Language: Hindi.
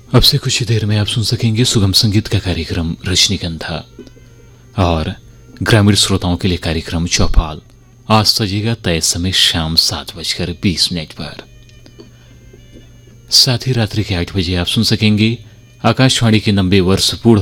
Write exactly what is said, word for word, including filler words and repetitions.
अब से कुछ ही देर में आप सुन सकेंगे सुगम संगीत का कार्यक्रम रजनीगंधा और ग्रामीण श्रोताओं के लिए कार्यक्रम चौपाल आज सजेगा तय समय शाम सात बजकर बीस मिनट पर। साथ ही रात्रि के आठ बजे आप सुन सकेंगे आकाशवाणी के नब्बे वर्ष पूर्ण